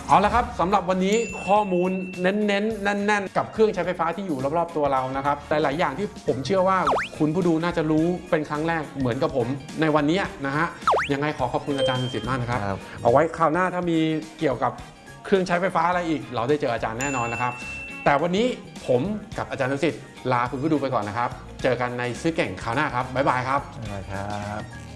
เอาละครับสำหรับวันนี้ข้อมูลเน้นๆแน่นๆกับเครื่องใช้ไฟฟ้าที่อยู่รอบๆตัวเรานะครับหลายๆอย่างที่ผมเชื่อว่าคุณผู้ดูน่าจะรู้เป็นครั้งแรกเหมือนกับผมในวันนี้นะฮะยังไงขอบคุณอาจารย์สุสิทธิ์มากนะครับเอาไว้คราวหน้าถ้ามีเกี่ยวกับเครื่องใช้ไฟฟ้าอะไรอีกเราได้เจออาจารย์แน่นอนนะครับแต่วันนี้ผมกับอาจารย์สุสิทธิ์ลาคุณผู้ดูไปก่อนนะครับเจอกันในซื้อเก่งคราวหน้าครับบ๊ายบายครับบ๊ายบายครับ